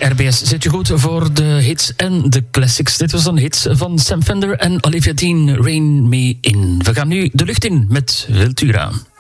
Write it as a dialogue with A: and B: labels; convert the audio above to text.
A: RBS zit je goed voor de hits en de classics. Dit was een hit van Sam Fender en Olivia Dean, Rain Me In. We gaan nu de lucht in met Wiltura.